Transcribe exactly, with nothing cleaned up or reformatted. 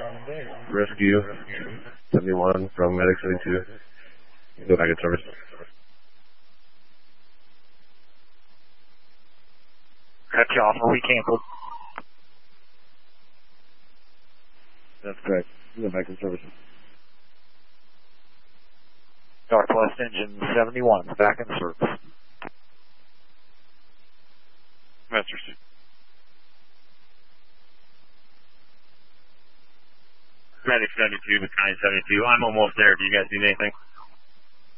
Rescue seventy-one from Medic seventy-two. Go back in service. Cut you off, or we canceled. That's correct. Go back in service. Northwest engine seventy-one, back in service. Master C. Medic seventy-two, Battalion seventy-two. I'm almost there. Do you guys need anything?